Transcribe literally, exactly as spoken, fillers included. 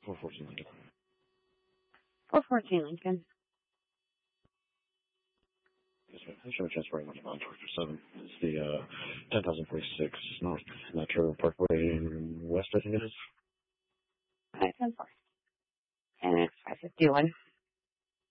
four fourteen Lincoln. four fourteen Lincoln. Yes, ma'am. I'm sure transferring money on Georgia seven. It's the uh, ten thousand forty-six North Metro Parkway West, I think it is. Alright, ten four. And it's five fifty-one.